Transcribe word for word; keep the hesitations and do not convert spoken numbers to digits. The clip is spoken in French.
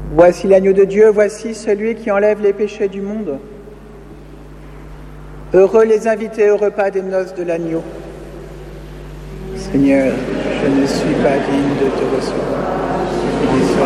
Voici l'agneau de Dieu, voici celui qui enlève les péchés du monde. Heureux les invités au repas des noces de l'agneau. Seigneur, je ne suis pas digne de te recevoir.